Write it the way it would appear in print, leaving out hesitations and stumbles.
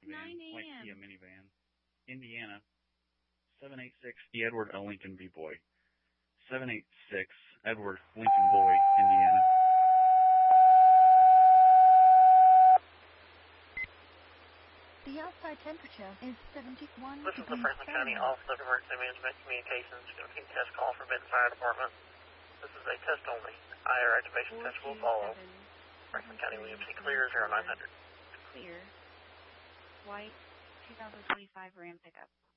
van, 9 white a.m. Kia minivan. Indiana, 786 Edward A. Lincoln B. Boy. 786 Edward Lincoln Boy, Indiana. The outside temperature is 71 This is the degrees Franklin County Fahrenheit. Office of Emergency Management Communications. Going to test call for Benton Fire Department. This is a test only. IR activation test will follow. Franklin County Williams C. Clear 0900. Clear. White 2025 Ram pickup.